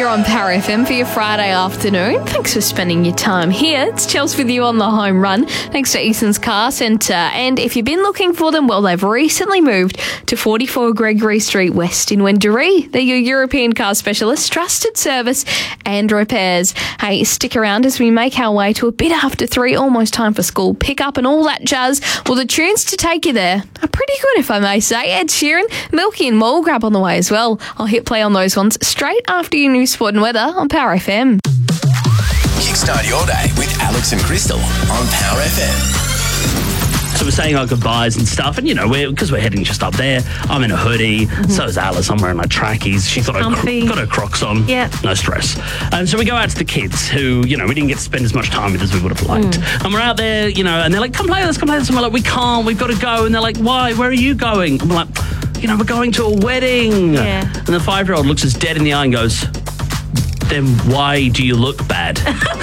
here on Power FM for your Friday afternoon. Thanks for spending your time here. It's Chelsea with you on the home run. Thanks to Eason's Car Centre. And if you've been looking for them, well, they've recently moved to 44 Gregory Street West in Wendouree. They're your European car specialist, trusted service and repairs. Hey, stick around as we make our way to a bit after 3, almost time for school pickup and all that jazz. Well, the tunes to take you there are pretty good, if I may say. Ed Sheeran, Milky and Mole Grab on the way as well. I'll hit play on those ones straight after your news, sport and weather on Power FM. Kickstart your day with Alex and Crystal on Power FM. So we're saying our goodbyes and stuff, and because we're heading just up there. I'm in a hoodie, so is Alice. I'm wearing my trackies. She's got her Crocs on. Yeah. No stress. And so we go out to the kids who, we didn't get to spend as much time with as we would have liked. And we're out there, and they're like, come play with us. And we're like, we can't, we've got to go. And they're like, why? Where are you going? And we're like, we're going to a wedding. Yeah. And the 5-year-old looks us dead in the eye and goes, then why do you look bad?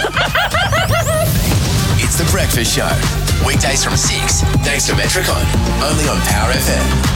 It's The Breakfast Show. Weekdays from 6, thanks to Metricon. Only on Power FM.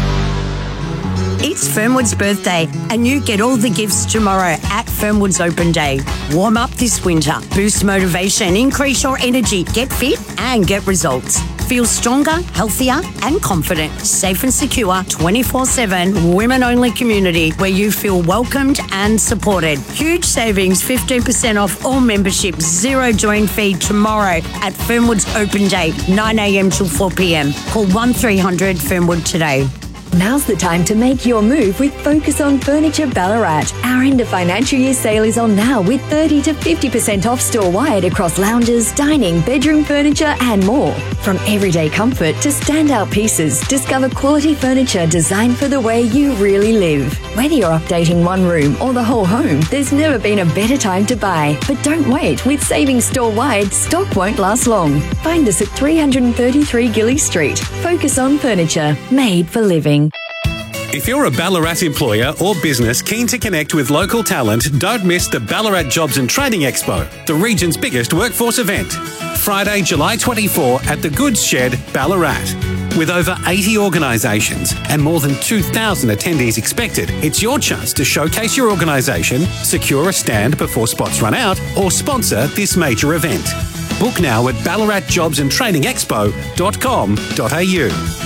It's Fernwood's birthday, and you get all the gifts tomorrow at Fernwood's Open Day. Warm up this winter, boost motivation, increase your energy, get fit and get results. Feel stronger, healthier and confident. Safe and secure, 24/7, women-only community where you feel welcomed and supported. Huge savings, 15% off all memberships, 0 join fee tomorrow at Fernwood's Open Day, 9 a.m. till 4 p.m. Call 1300 Fernwood today. Now's the time to make your move with Focus on Furniture Ballarat. Our end of financial year sale is on now with 30 to 50% off store-wide across lounges, dining, bedroom furniture and more. From everyday comfort to standout pieces, discover quality furniture designed for the way you really live. Whether you're updating one room or the whole home, there's never been a better time to buy. But don't wait, with savings store-wide, stock won't last long. Find us at 333 Gilly Street. Focus on Furniture, made for living. If you're a Ballarat employer or business keen to connect with local talent, don't miss the Ballarat Jobs and Training Expo, the region's biggest workforce event. Friday, July 24 at the Goods Shed, Ballarat. With over 80 organisations and more than 2,000 attendees expected, it's your chance to showcase your organisation, secure a stand before spots run out, or sponsor this major event. Book now at ballaratjobsandtrainingexpo.com.au.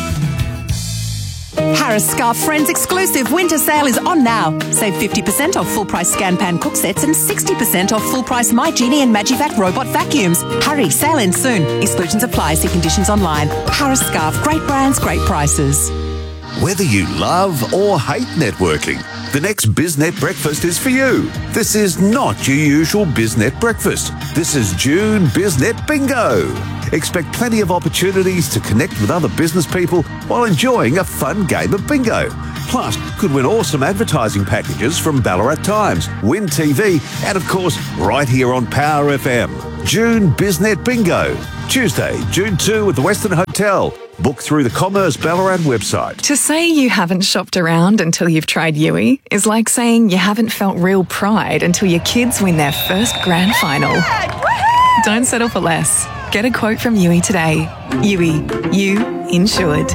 Harris Scarf Friends exclusive winter sale is on now. Save 50% off full price Scan Pan cook sets and 60% off full price My Genie and Magivac robot vacuums. Hurry, sale ends soon. Exclusions apply. See conditions online. Harris Scarf, great brands, great prices. Whether you love or hate networking, the next BizNet breakfast is for you. This is not your usual BizNet breakfast. This is June BizNet Bingo. Expect plenty of opportunities to connect with other business people while enjoying a fun game of bingo. Plus, could win awesome advertising packages from Ballarat Times, Win TV, and of course, right here on Power FM. June BizNet Bingo. Tuesday, June 2 at the Western Hotel. Book through the Commerce Ballarat website. To say you haven't shopped around until you've tried Yui is like saying you haven't felt real pride until your kids win their first grand final. Don't settle for less. Get a quote from Yui today. Yui, you insured.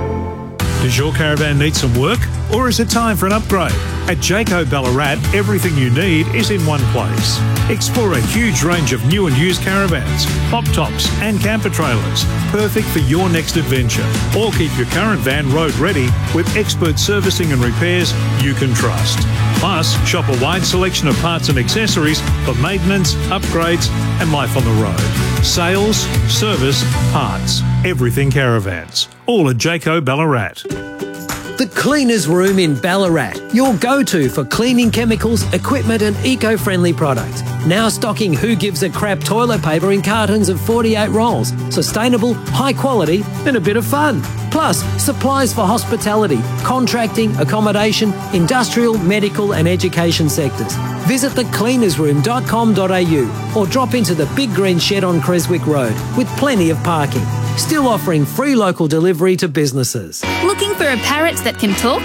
Does your caravan need some work, or is it time for an upgrade? At Jayco Ballarat, everything you need is in one place. Explore a huge range of new and used caravans, pop tops and camper trailers, perfect for your next adventure. Or keep your current van road ready with expert servicing and repairs you can trust. Plus, shop a wide selection of parts and accessories for maintenance, upgrades and life on the road. Sales, service, parts, everything caravans. All at Jayco Ballarat. The Cleaners Room in Ballarat, your go-to for cleaning chemicals, equipment and eco-friendly products. Now stocking Who Gives a Crap toilet paper in cartons of 48 rolls. Sustainable, high quality and a bit of fun. Plus, supplies for hospitality, contracting, accommodation, industrial, medical and education sectors. Visit thecleanersroom.com.au or drop into the Big Green Shed on Creswick Road with plenty of parking. Still offering free local delivery to businesses. Looking for a parrot that can talk?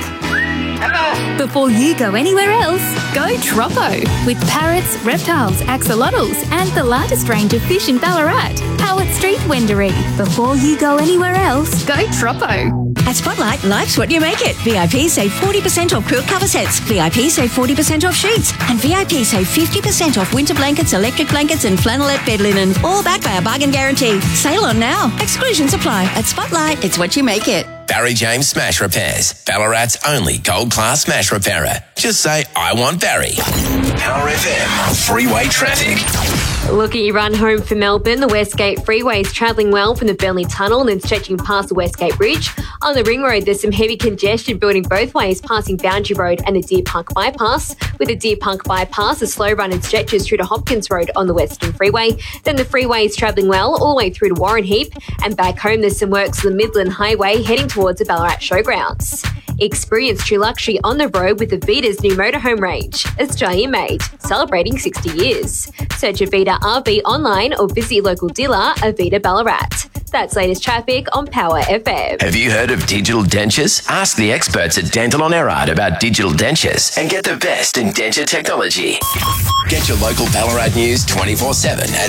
Before you go anywhere else, go Troppo. With parrots, reptiles, axolotls and the largest range of fish in Ballarat. Howard Street, Wendouree. Before you go anywhere else, go Troppo. At Spotlight, life's what you make it. VIP save 40% off quilt cover sets. VIP save 40% off sheets. And VIP save 50% off winter blankets, electric blankets and flannelette bed linen. All backed by a bargain guarantee. Sale on now. Exclusions apply. At Spotlight, it's what you make it. Barry James Smash Repairs, Ballarat's only gold-class smash repairer. Just say, I want Barry. Power FM, freeway traffic. Look at your run home for Melbourne. The Westgate Freeway is travelling well from the Burnley Tunnel and then stretching past the Westgate Bridge. On the Ring Road, there's some heavy congestion building both ways, passing Boundary Road and the Deer Park Bypass. With the Deer Park Bypass, a slow run and stretches through to Hopkins Road on the Western Freeway. Then the freeway is travelling well all the way through to Warren Heap. And back home, there's some works on the Midland Highway heading towards the Ballarat Showgrounds. Experience true luxury on the road with Avita's new motorhome range. Australian made, celebrating 60 years. Search Avita RV online or visit your local dealer, Avita Ballarat. That's latest traffic on Power FM. Have you heard of digital dentures? Ask the experts at Dental on Erard about digital dentures and get the best in denture technology. Get your local Ballarat news 24/7 at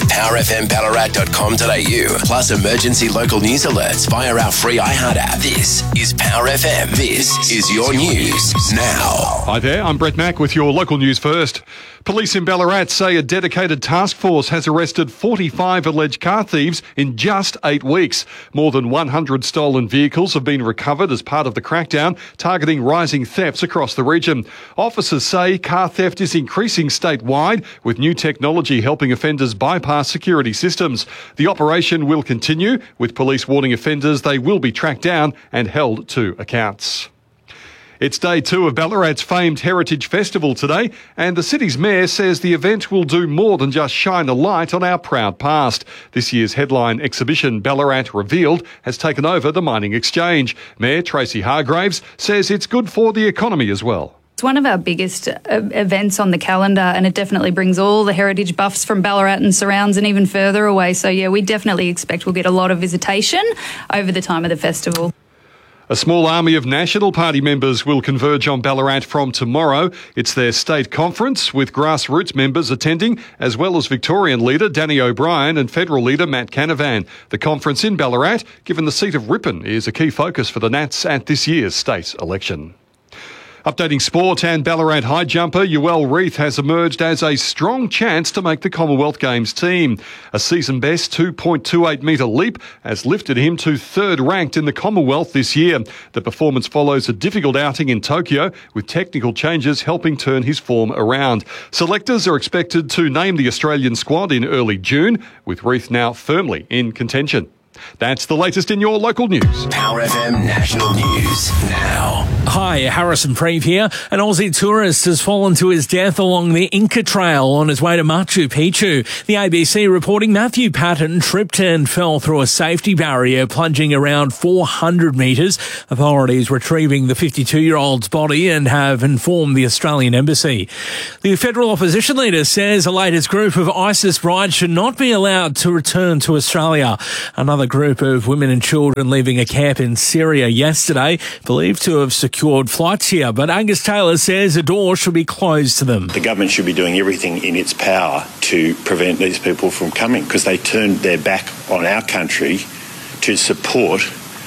powerfmballarat.com.au. Plus emergency local news alerts via our free iHeart app. This is Power FM. This is your news now. Hi there, I'm Brett Mack with your local news first. Police in Ballarat say a dedicated task force has arrested 45 alleged car thieves in just 8 weeks. More than 100 stolen vehicles have been recovered as part of the crackdown, targeting rising thefts across the region. Officers say car theft is increasing statewide, with new technology helping offenders bypass security systems. The operation will continue, with police warning offenders they will be tracked down and held to accounts. It's day 2 of Ballarat's famed Heritage Festival today, and the city's mayor says the event will do more than just shine a light on our proud past. This year's headline exhibition, Ballarat Revealed, has taken over the mining exchange. Mayor Tracy Hargraves says it's good for the economy as well. It's one of our biggest events on the calendar, and it definitely brings all the heritage buffs from Ballarat and surrounds and even further away. So, yeah, we definitely expect we'll get a lot of visitation over the time of the festival. A small army of National Party members will converge on Ballarat from tomorrow. It's their state conference, with grassroots members attending, as well as Victorian leader Danny O'Brien and federal leader Matt Canavan. The conference in Ballarat, given the seat of Ripon, is a key focus for the Nats at this year's state election. Updating sport, and Ballarat high jumper Yoel Reith has emerged as a strong chance to make the Commonwealth Games team. A season best 2.28 metre leap has lifted him to 3rd ranked in the Commonwealth this year. The performance follows a difficult outing in Tokyo, with technical changes helping turn his form around. Selectors are expected to name the Australian squad in early June, with Reith now firmly in contention. That's the latest in your local news. Power FM National News now. Hi, Harrison Preeve here. An Aussie tourist has fallen to his death along the Inca Trail on his way to Machu Picchu. The ABC reporting Matthew Patton tripped and fell through a safety barrier, plunging around 400 metres. Authorities retrieving the 52-year-old's body and have informed the Australian Embassy. The federal opposition leader says the latest group of ISIS brides should not be allowed to return to Australia. Another group of women and children leaving a camp in Syria yesterday, believed to have secured flights here, but Angus Taylor says the door should be closed to them. The government should be doing everything in its power to prevent these people from coming, because they turned their back on our country to support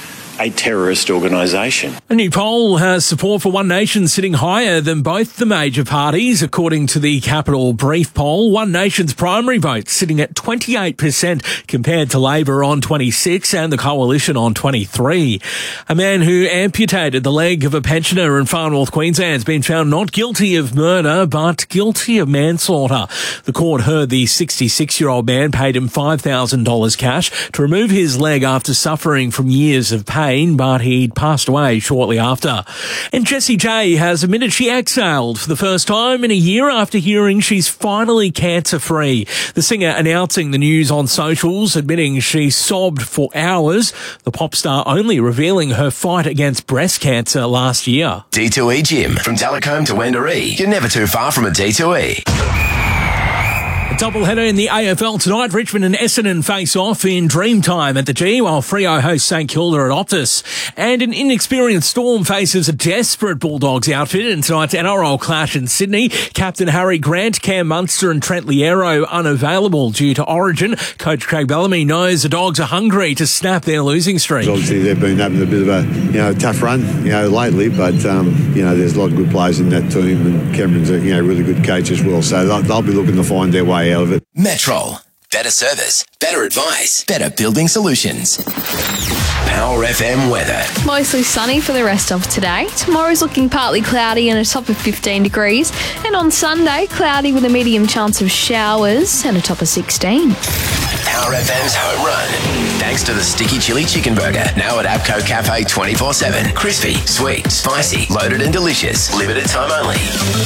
a terrorist organisation. A new poll has support for One Nation sitting higher than both the major parties, according to the Capital Brief poll. One Nation's primary vote sitting at 28% compared to Labor on 26% and the Coalition on 23%. A man who amputated the leg of a pensioner in Far North Queensland has been found not guilty of murder, but guilty of manslaughter. The court heard the 66-year-old man paid him $5,000 cash to remove his leg after suffering from years of pain, but he'd passed away shortly after. And Jessie J has admitted she exhaled for the first time in a year after hearing she's finally cancer-free. The singer announcing the news on socials, admitting she sobbed for hours, the pop star only revealing her fight against breast cancer last year. D2E Gym. From Telecombe to Wendouree, you're never too far from a D2E. A doubleheader in the AFL tonight. Richmond and Essendon face off in Dreamtime at the G, while Freo host St Kilda at Optus. And an inexperienced Storm faces a desperate Bulldogs outfit in tonight's NRL clash in Sydney. Captain Harry Grant, Cam Munster and Trent Liero unavailable due to Origin. Coach Craig Bellamy knows the Dogs are hungry to snap their losing streak. Obviously, they've been having a bit of a tough run lately, but there's a lot of good players in that team, and Cameron's a really good coach as well. So they'll be looking to find their way out of it. Metrol. Better service, better advice, better building solutions. Power FM weather. Mostly sunny for the rest of today. Tomorrow's looking partly cloudy and a top of 15 degrees. And on Sunday, cloudy with a medium chance of showers and a top of 16. Power FM's home run. Thanks to the Sticky Chili Chicken Burger. Now at Apco Cafe 24/7. Crispy, sweet, spicy, loaded and delicious. Limited time only.